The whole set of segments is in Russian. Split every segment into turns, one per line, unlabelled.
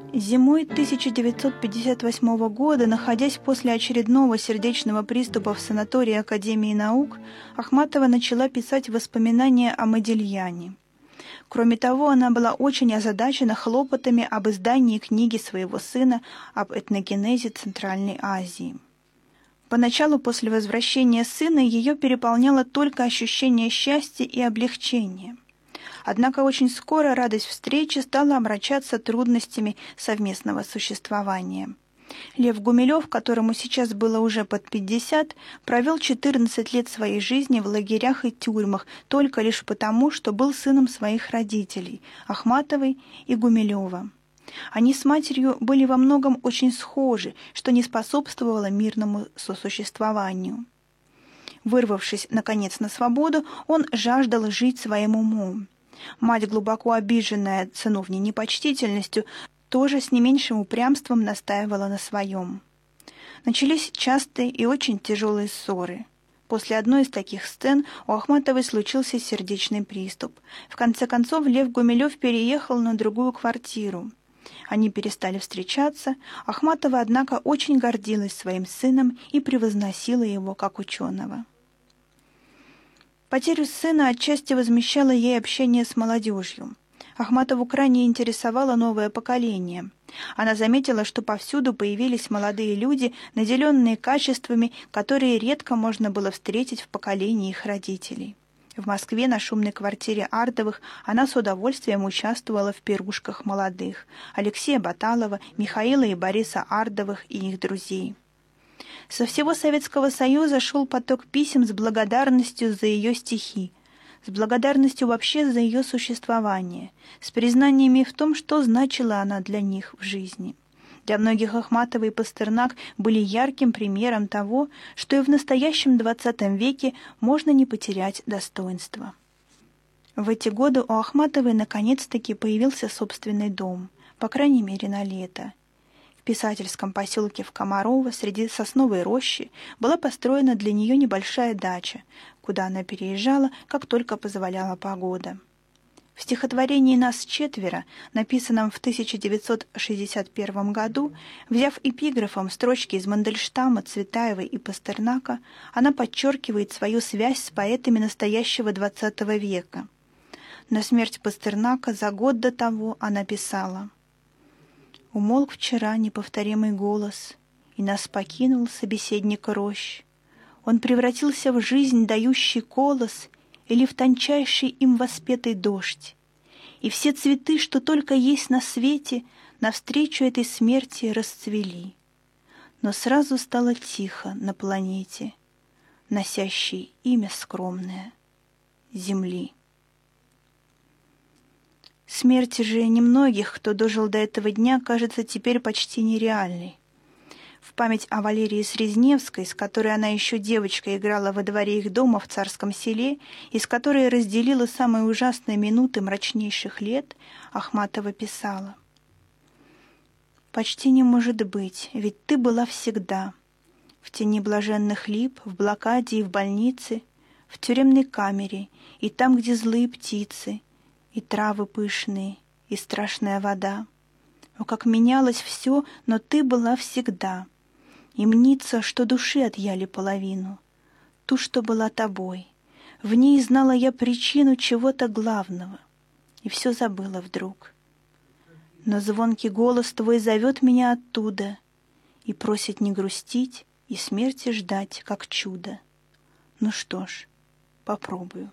Зимой 1958 года, находясь после очередного сердечного приступа в санатории Академии наук, Ахматова начала писать воспоминания о Модильяне. Кроме того, она была очень озадачена хлопотами об издании книги своего сына об этногенезе Центральной Азии. Поначалу после возвращения сына ее переполняло только ощущение счастья и облегчения. Однако очень скоро радость встречи стала омрачаться трудностями совместного существования. Лев Гумилев, которому сейчас было уже под 50, провел 14 лет своей жизни в лагерях и тюрьмах только лишь потому, что был сыном своих родителей, Ахматовой и Гумилева. Они с матерью были во многом очень схожи, что не способствовало мирному сосуществованию. Вырвавшись, наконец, на свободу, он жаждал жить своим умом. Мать, глубоко обиженная сыновней непочтительностью, тоже с не меньшим упрямством настаивала на своем. Начались частые и очень тяжелые ссоры. После одной из таких сцен у Ахматовой случился сердечный приступ. В конце концов, Лев Гумилев переехал на другую квартиру. Они перестали встречаться. Ахматова, однако, очень гордилась своим сыном и превозносила его как ученого. Потерю сына отчасти возмещало ей общение с молодежью. Ахматову крайне интересовало новое поколение. Она заметила, что повсюду появились молодые люди, наделенные качествами, которые редко можно было встретить в поколении их родителей. В Москве на шумной квартире Ардовых она с удовольствием участвовала в пирушках молодых – Алексея Баталова, Михаила и Бориса Ардовых и их друзей. Со всего Советского Союза шел поток писем с благодарностью за ее стихи, с благодарностью вообще за ее существование, с признаниями в том, что значила она для них в жизни. Для многих Ахматова и Пастернак были ярким примером того, что и в настоящем XX веке можно не потерять достоинства. В эти годы у Ахматовой наконец-таки появился собственный дом, по крайней мере на лето. В писательском поселке в Комарово среди сосновой рощи была построена для нее небольшая дача, куда она переезжала, как только позволяла погода. В стихотворении «Нас четверо», написанном в 1961 году, взяв эпиграфом строчки из Мандельштама, Цветаевой и Пастернака, она подчеркивает свою связь с поэтами настоящего XX века. На смерть Пастернака за год до того она писала: «Умолк вчера неповторимый голос, и нас покинул собеседник рощ. Он превратился в жизнь, дающий колос, или в тончайший им воспетый дождь. И все цветы, что только есть на свете, навстречу этой смерти расцвели. Но сразу стало тихо на планете, носящей имя скромное — Земли». Смерть же немногих, кто дожил до этого дня, кажется теперь почти нереальной. В память о Валерии Срезневской, с которой она еще девочкой играла во дворе их дома в Царском Селе и с которой разделила самые ужасные минуты мрачнейших лет, Ахматова писала: «Почти не может быть, ведь ты была всегда. В тени блаженных лип, в блокаде и в больнице, в тюремной камере и там, где злые птицы, и травы пышные, и страшная вода. О, как менялось все, но ты была всегда. И мнится, что души отъяли половину, ту, что была тобой. В ней знала я причину чего-то главного, и все забыла вдруг. Но звонкий голос твой зовет меня оттуда и просит не грустить и смерти ждать, как чудо. Ну что ж, попробую».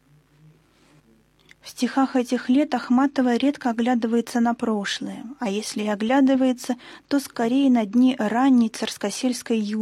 В стихах этих лет Ахматова редко оглядывается на прошлое, а если и оглядывается, то скорее на дни ранней царскосельской юности.